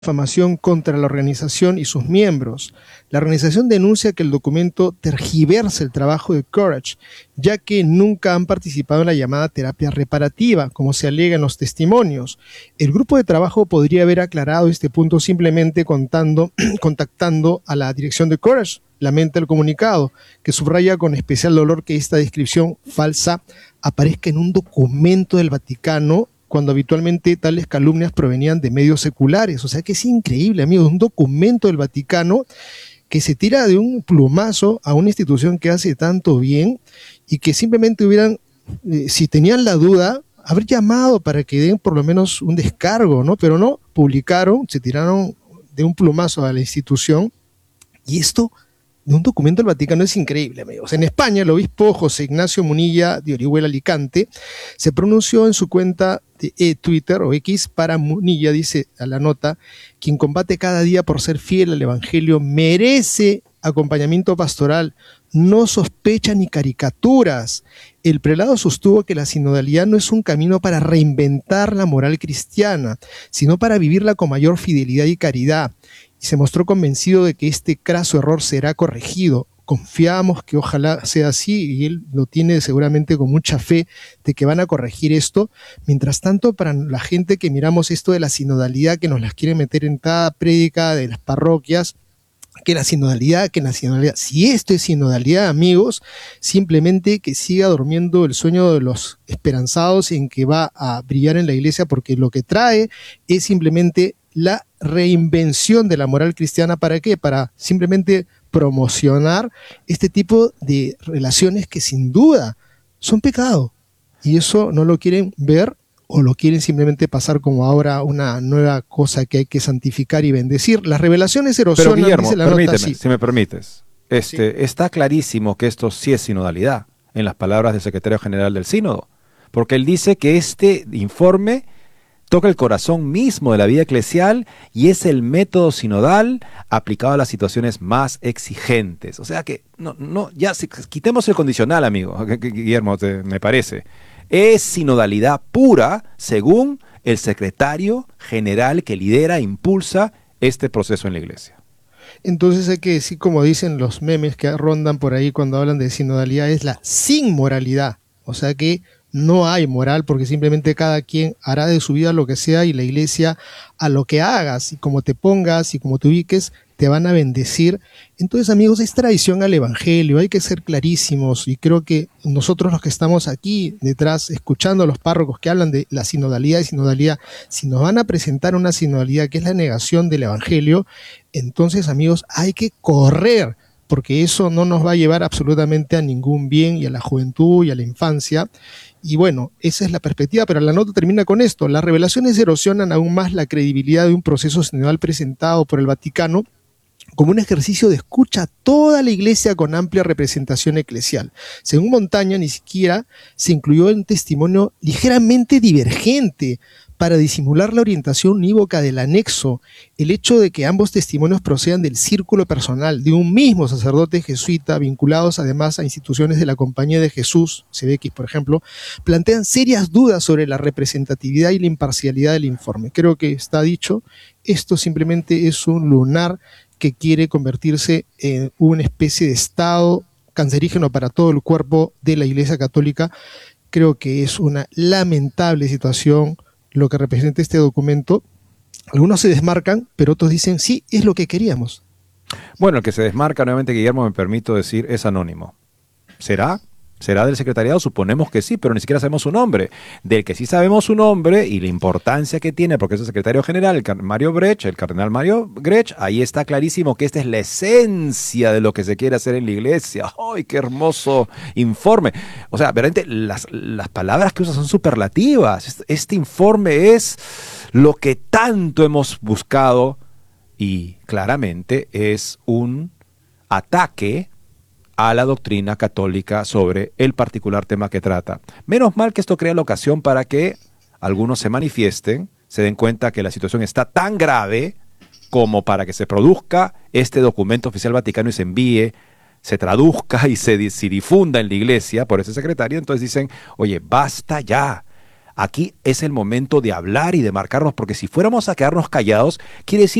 difamación contra la organización y sus miembros. La organización denuncia que el documento tergiversa el trabajo de Courage, ya que nunca han participado en la llamada terapia reparativa, como se alega en los testimonios. El grupo de trabajo podría haber aclarado este punto simplemente contactando a la dirección de Courage, lamenta el comunicado, que subraya con especial dolor que esta descripción falsa aparezca en un documento del Vaticano, cuando habitualmente tales calumnias provenían de medios seculares. O sea que es increíble, amigos, un documento del Vaticano que se tira de un plumazo a una institución que hace tanto bien y que simplemente hubieran, si tenían la duda, haber llamado para que den por lo menos un descargo, ¿no? Pero no, publicaron, se tiraron de un plumazo a la institución, y esto de un documento del Vaticano es increíble, amigos. En España, el obispo José Ignacio Munilla de Orihuela Alicante se pronunció en su cuenta de Twitter o X para Munilla, dice a la nota: quien combate cada día por ser fiel al Evangelio merece acompañamiento pastoral, no sospecha ni caricaturas. El prelado sostuvo que la sinodalidad no es un camino para reinventar la moral cristiana, sino para vivirla con mayor fidelidad y caridad, y se mostró convencido de que este craso error será corregido. Confiamos que ojalá sea así, y él lo tiene seguramente con mucha fe de que van a corregir esto. Mientras tanto, para la gente que miramos esto de la sinodalidad, que nos las quiere meter en cada prédica de las parroquias, que la sinodalidad, si esto es sinodalidad, amigos, simplemente que siga durmiendo el sueño de los esperanzados en que va a brillar en la iglesia, porque lo que trae es simplemente la reinvención de la moral cristiana. ¿Para qué? Para simplemente promocionar este tipo de relaciones que sin duda son pecado, y eso no lo quieren ver, o lo quieren simplemente pasar como ahora una nueva cosa que hay que santificar y bendecir. Las revelaciones erosionan. Pero Guillermo, dice la permíteme, nota, sí. si me permites. Sí. Está clarísimo que esto sí es sinodalidad, en las palabras del secretario general del sínodo, porque él dice que este informe toca el corazón mismo de la vida eclesial y es el método sinodal aplicado a las situaciones más exigentes. O sea que, quitemos el condicional, amigo, Guillermo, me parece. Es sinodalidad pura, según el secretario general que lidera e impulsa este proceso en la iglesia. Entonces hay que decir, como dicen los memes que rondan por ahí cuando hablan de sinodalidad, es la sin moralidad. O sea que no hay moral, porque simplemente cada quien hará de su vida lo que sea, y la iglesia, a lo que hagas y como te pongas y como te ubiques, te van a bendecir. Entonces, amigos, es traición al Evangelio, hay que ser clarísimos, y creo que nosotros los que estamos aquí detrás escuchando a los párrocos que hablan de la sinodalidad, si nos van a presentar una sinodalidad que es la negación del Evangelio, entonces, amigos, hay que correr, porque eso no nos va a llevar absolutamente a ningún bien, y a la juventud y a la infancia. Y bueno, esa es la perspectiva, pero la nota termina con esto: las revelaciones erosionan aún más la credibilidad de un proceso sinodal presentado por el Vaticano como un ejercicio de escucha a toda la iglesia con amplia representación eclesial. Según Montaña, ni siquiera se incluyó un testimonio ligeramente divergente para disimular la orientación unívoca del anexo. El hecho de que ambos testimonios procedan del círculo personal de un mismo sacerdote jesuita, vinculados además a instituciones de la Compañía de Jesús, CBX por ejemplo, plantean serias dudas sobre la representatividad y la imparcialidad del informe. Creo que está dicho, esto simplemente es un lunar que quiere convertirse en una especie de estado cancerígeno para todo el cuerpo de la Iglesia Católica. Creo que es una lamentable situación lo que representa este documento. Algunos se desmarcan, pero otros dicen, sí, es lo que queríamos. Bueno, el que se desmarca, nuevamente, Guillermo, me permito decir, es anónimo. ¿Será? ¿Será del secretariado? Suponemos que sí, pero ni siquiera sabemos su nombre. Del que sí sabemos su nombre y la importancia que tiene, porque es el secretario general, el cardenal Mario Grech, ahí está clarísimo que esta es la esencia de lo que se quiere hacer en la iglesia. ¡Ay, qué hermoso informe! O sea, verdaderamente las palabras que usa son superlativas. Este informe es lo que tanto hemos buscado, y claramente es un ataque a la doctrina católica sobre el particular tema que trata. Menos mal que esto crea la ocasión para que algunos se manifiesten, se den cuenta que la situación está tan grave como para que se produzca este documento oficial vaticano y se envíe, se traduzca y se difunda en la iglesia por ese secretario. Entonces dicen, oye, basta ya. Aquí es el momento de hablar y de marcarnos, porque si fuéramos a quedarnos callados, quiere decir